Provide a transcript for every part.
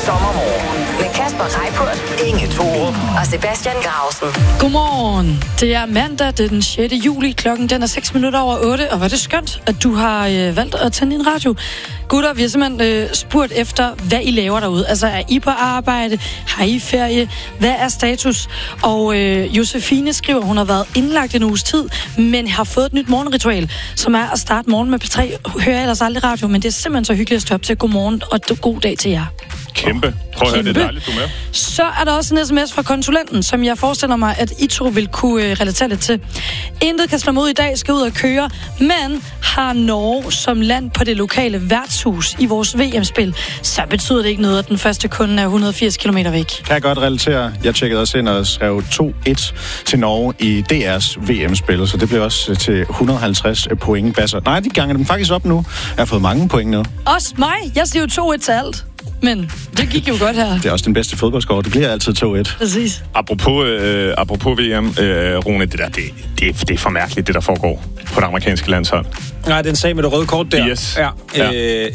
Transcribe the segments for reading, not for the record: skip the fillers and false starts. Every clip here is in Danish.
sommermorgen med Kasper Reippurt, Inge Thorup og Sebastian Grausen. Godmorgen. Det er mandag, det er den 6. juli. Klokken den er 6 minutter over 8. Og hvor er det skønt, at du har valgt at tænde din radio. Gutter, vi har simpelthen spurgt efter, hvad I laver derude. Altså, er I på arbejde? Har I ferie? Hvad er status? Og Josefine skriver, hun har været indlagt en uges tid, men har fået et nyt morgenritual, som er at starte morgen med P3. Hører jeg ellers aldrig radio, men det er simpelthen så hyggeligt at stå op til. Godmorgen og god dag til jer. Kæmpe. Prøv at høre, det er dejligt, du er med. Så er der også en sms fra konsulenten, som jeg forestiller mig, at I to vil kunne relatere lidt til. Intet kan slå mod i dag, skal ud og køre, men har Norge som land på det lokale værtshus i vores VM-spil, så betyder det ikke noget, at den første kunde er 180 km væk. Kan jeg godt relatere. Jeg tjekkede også ind og skrev 2-1 til Norge i DR's VM-spil, så det blev også til 150 point. Basser. Nej, de ganger dem faktisk op nu. Jeg har fået mange point nu. Også mig. Jeg siger jo 2-1 til alt. Men det gik jo godt her. Det er også den bedste fodboldscore. Det bliver altid 2-1. Præcis. Apropos VM, Rune, det er for mærkeligt, det der foregår på det amerikanske landshold. Nej, det er en sag med det røde kort der. Yes. Ja.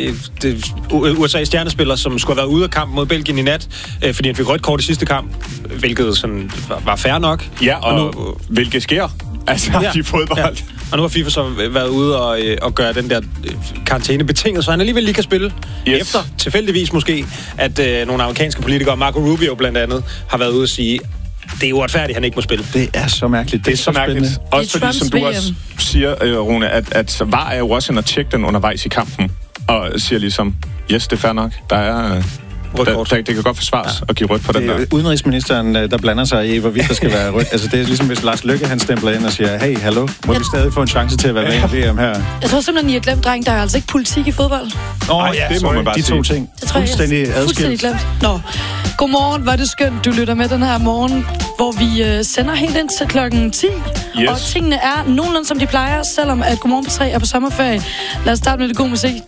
USA's stjernespiller, som skulle have været ude af kampen mod Belgien i nat, fordi han fik rødt kort i sidste kamp, hvilket sådan var fair nok. Ja, og nu, hvilket sker. Altså, i fodbold. Ja. Og nu har FIFA så været ude og gøre den der karantæne betinget, så han alligevel lige kan spille. Yes. Efter, tilfældigvis måske, at nogle amerikanske politikere, Marco Rubio blandt andet, har været ude og sige, det er uretfærdigt, han ikke må spille. Det er så mærkeligt. Det er så mærkeligt. Også fordi, som du også siger, Rune, at VAR er jo også en at tjekke den undervejs i kampen, og siger ligesom, yes, det er fair nok. Der er... Det kan godt forsvares at give rødt på den der. Udenrigsministeren, der blander sig i, hvorvidt der skal være rødt. Altså, det er ligesom, hvis Lars Løkke, han stempler ind og siger, hey, hallo, må vi stadig få en chance til at være med i VM her? Jeg tror simpelthen, I har glemt, dreng, der er altså ikke politik i fodbold. Det må man bare sige. De to ting. Det tror jeg, fuldstændig glemt. Nå. Godmorgen, hvor er det skønt, du lytter med den her morgen, hvor vi sender helt ind til klokken 10. Yes. Og tingene er nogenlunde, som de plejer, selvom at Godmorgen på 3 er på sommerferie. Lad os starte med det gode musik.